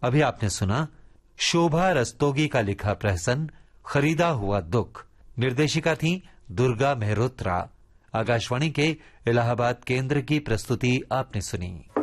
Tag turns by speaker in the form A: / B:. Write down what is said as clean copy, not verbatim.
A: अभी आपने सुना शोभा रस्तोगी का लिखा प्रहसन खरीदा हुआ दुख। निर्देशिका थी दुर्गा मेहरोत्रा। आकाशवाणी के इलाहाबाद केंद्र की प्रस्तुति आपने सुनी।